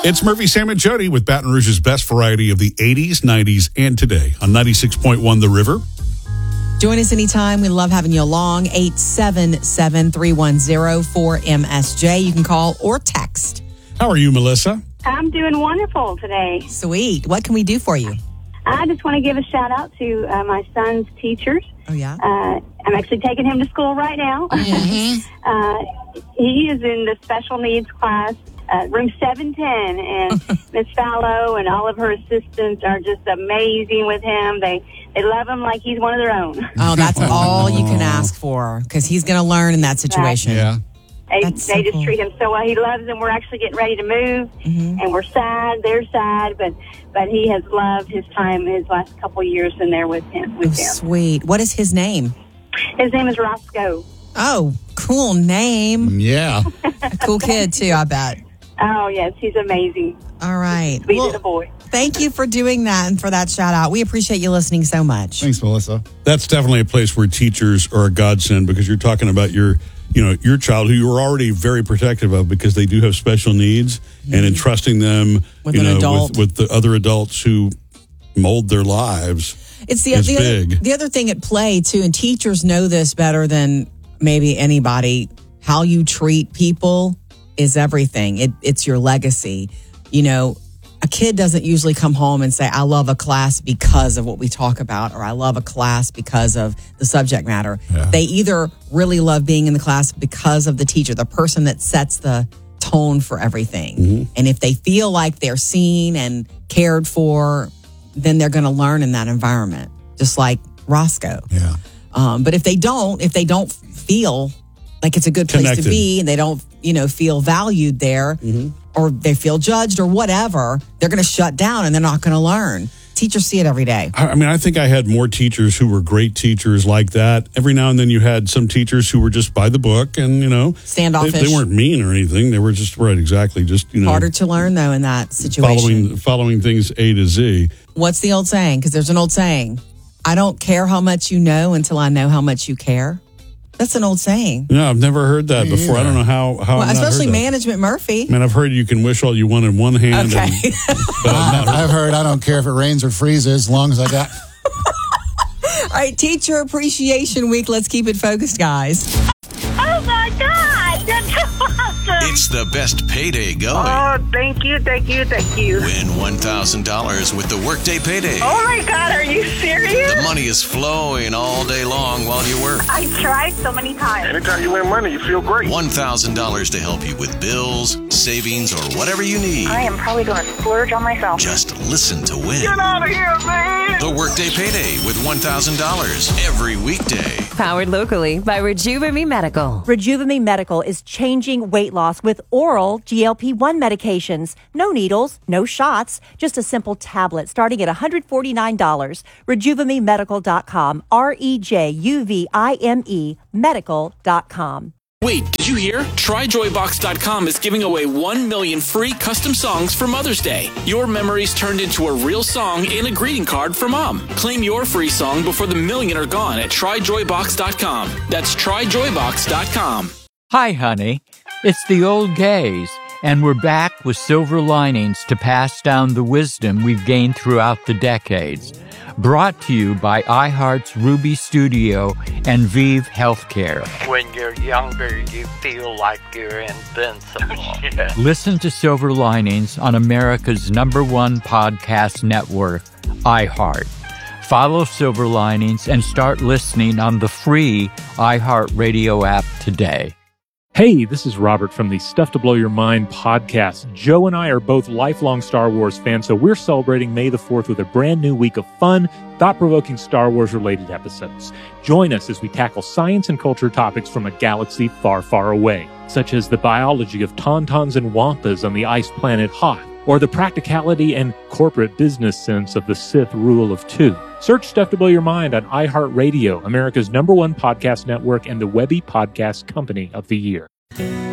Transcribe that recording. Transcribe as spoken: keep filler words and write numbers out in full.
It's Murphy, Sam, and Jody with Baton Rouge's best variety of the eighties, nineties, and today on ninety-six point one The River. Join us anytime. We love having you along. eight seven seven, three one zero, four M S J. You can call or text. How are you, Melissa? I'm doing wonderful today. Sweet. What can we do for you? I just want to give a shout out to uh, my son's teachers. Oh, yeah? Uh, I'm actually taking him to school right now. Mm-hmm. uh, he is in the special needs class, uh, room seven ten, and Miss Fallow and all of her assistants are just amazing with him. They they love him like he's one of their own. Oh, that's all you can ask for, because he's going to learn in that situation. Yeah. They, That's they so just cool. treat him so well. He loves them. We're actually getting ready to move, mm-hmm. and we're sad. They're sad, but but he has loved his time, his last couple of years in there with him. With Oh, him. sweet. What is his name? His name is Roscoe. Oh, cool name. Yeah. A cool kid, too, I bet. Oh, yes, he's amazing. All right. Sweet Well, little boy. thank you for doing that and for that shout out. We appreciate you listening so much. Thanks, Melissa. That's definitely a place where teachers are a godsend, because you're talking about your, you know, your child who you're already very protective of because they do have special needs, mm-hmm. and entrusting them, With you an know, adult. with, with the other adults who mold their lives. It's the, is the, big. Other, the other thing at play, too, and teachers know this better than maybe anybody, how you treat people is everything. It, it's your legacy. You know, a kid doesn't usually come home and say, I love a class because of what we talk about, or I love a class because of the subject matter. Yeah. They either really love being in the class because of the teacher, the person that sets the tone for everything. Mm-hmm. And if they feel like they're seen and cared for, then they're going to learn in that environment, just like Roscoe. Yeah. Um, but if they don't, if they don't feel like it's a good place Connected. to be, and they don't, you know, feel valued there, mm-hmm. or they feel judged or whatever, they're going to shut down and they're not going to learn. Teachers see it every day. I I mean, I think I had more teachers who were great teachers like that. Every now and then you had some teachers who were just by the book and, you know, Standoffish. They, they weren't mean or anything. They were just right, exactly. Just, you know, Harder to learn, though, in that situation. following, following things A to Z. What's the old saying? Because there's an old saying, I don't care how much you know until I know how much you care. That's an old saying. No, I've never heard that Me before. either. I don't know how, how Well, I've not especially heard that. management Murphy. Man, I've heard you can wish all you want in one hand. Okay. And, but I've not I've heard I don't care if it rains or freezes as long as I got... All right, Teacher Appreciation Week. Let's keep it focused, guys. Oh, my God. That's awesome. It's the best payday going. Oh, thank you, thank you, thank you. Win one thousand dollars with the Workday Payday. Oh, my God. Are you serious? The money is flowing all day long while you work. I tried so many times. Anytime you win money, you feel great. one thousand dollars to help you with bills, savings, or whatever you need. I am probably going to splurge on myself. Just listen to win. Get out of here, man! The Workday Payday with one thousand dollars every weekday. Powered locally by Rejuvenate Medical. Rejuvenate Medical is changing weight loss with oral G L P one medications. No needles, no shots, just a simple tablet starting at one hundred forty-nine dollars. Rejuvenate Medical dot com. R E J U V I M E medical dot com. Wait, did you hear? Try Joy Box dot com is giving away one million free custom songs for Mother's Day. Your memories turned into a real song and a greeting card for Mom. Claim your free song before the million are gone at Try Joy Box dot com. That's Try Joy Box dot com. Hi, honey. It's the old gays, and we're back with silver linings to pass down the wisdom we've gained throughout the decades. Brought to you by iHeart's Ruby Studio and Vive Healthcare. When you're younger, you feel like you're invincible. Yeah. Listen to Silver Linings on America's number one podcast network, iHeart. Follow Silver Linings and start listening on the free iHeartRadio app today. Hey, this is Robert from the Stuff to Blow Your Mind podcast. Joe and I are both lifelong Star Wars fans, so we're celebrating May the fourth with a brand new week of fun, thought-provoking Star Wars-related episodes. Join us as we tackle science and culture topics from a galaxy far, far away, such as the biology of tauntauns and wampas on the ice planet Hoth, or the practicality and corporate business sense of the Sith rule of two. Search Stuff to Blow Your Mind on iHeartRadio, America's number one podcast network and the Webby Podcast Company of the Year.